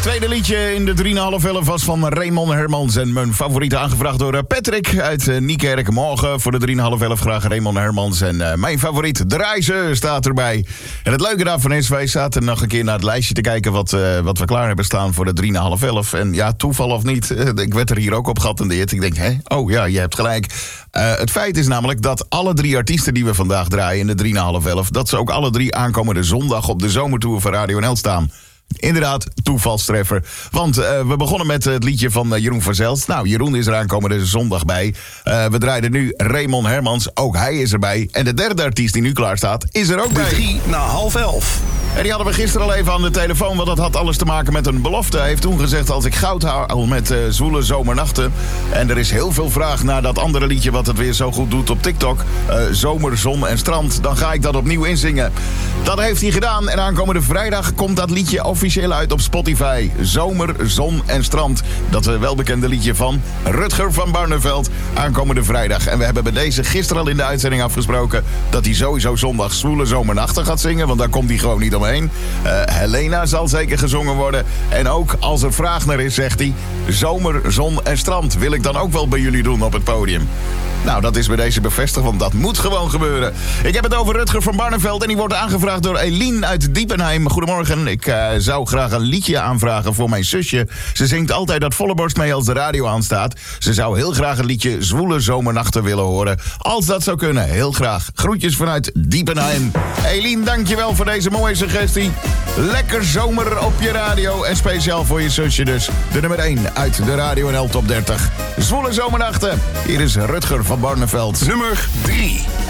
Tweede liedje in de 3,5 was van Raymond Hermans. En mijn favoriete aangevraagd door Patrick uit Niekerk. Morgen voor de 3,5 graag Raymond Hermans. En mijn favoriet, De Reizen, staat erbij. En het leuke daarvan is, wij zaten nog een keer naar het lijstje te kijken wat we klaar hebben staan voor de 3,5. En ja, toeval of niet, ik werd er hier ook op geattendeerd. Ik denk, oh ja, je hebt gelijk. Het feit is namelijk dat alle 3 artiesten die we vandaag draaien in de 3,5, dat ze ook alle 3 aankomende zondag op de zomertour van Radio NL staan. Inderdaad, toevalstreffer. Want we begonnen met het liedje van Jeroen van Zelst. Nou, Jeroen is er aankomende zondag bij. We draaiden nu Raymond Hermans. Ook hij is erbij. En de derde artiest die nu klaar staat, is er ook bij. 11:03. En die hadden we gisteren al even aan de telefoon. Want dat had alles te maken met een belofte. Hij heeft toen gezegd, als ik goud haal met zwoele zomernachten. En er is heel veel vraag naar dat andere liedje wat het weer zo goed doet op TikTok. Zomer, zon en strand. Dan ga ik dat opnieuw inzingen. Dat heeft hij gedaan. En aankomende vrijdag komt dat liedje officieel uit op Spotify. Zomer, zon en strand. Dat welbekende liedje van Rutger van Barneveld. Aankomende vrijdag. En we hebben bij deze gisteren al in de uitzending afgesproken dat hij sowieso zondag zwoele zomernachten gaat zingen. Want daar komt hij gewoon niet omheen. Helena zal zeker gezongen worden. En ook als er vraag naar is, zegt hij, zomer, zon en strand wil ik dan ook wel bij jullie doen op het podium. Nou, dat is bij deze bevestigd, want dat moet gewoon gebeuren. Ik heb het over Rutger van Barneveld en die wordt aangevraagd door Eline uit Diepenheim. Goedemorgen, ik zou graag een liedje aanvragen voor mijn zusje. Ze zingt altijd dat volle borst mee als de radio aanstaat. Ze zou heel graag een liedje Zwoele Zomernachten willen horen. Als dat zou kunnen, heel graag. Groetjes vanuit Diepenheim. Eline, dankjewel voor deze mooie suggestie. Lekker zomer op je radio en speciaal voor je zusje dus. De nummer 1 uit de Radio NL Top 30. Zwoele Zomernachten. Hier is Rutger van Barneveld. Nummer 3.